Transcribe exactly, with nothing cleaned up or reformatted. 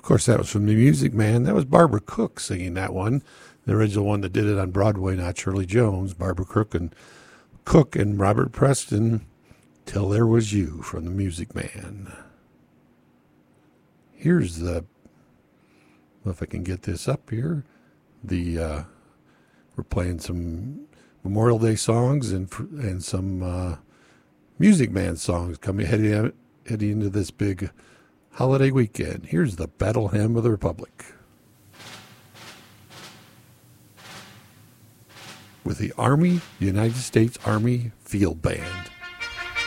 Of course, that was from the Music Man. That was Barbara Cook singing that one. The original one that did it on Broadway, not Shirley Jones. Barbara Cook and Cook and Robert Preston. Till There Was You from the Music Man. Here's the, well, if I can get this up here, the uh, we're playing some Memorial Day songs and and some uh, Music Man songs coming heading heading into this big holiday weekend. Here's the Battle Hymn of the Republic with the Army, United States Army Field Band.